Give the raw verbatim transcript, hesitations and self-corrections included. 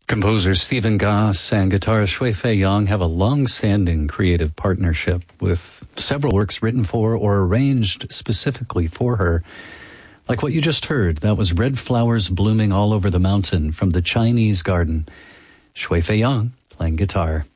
Composer Stephen Goss and guitarist Shui Fei Yang have a long-standing creative partnership with several works written for or arranged specifically for her. Like what you just heard, that was Red Flowers Blooming All Over the Mountain from the Chinese Garden. Shui Fei Yang playing guitar.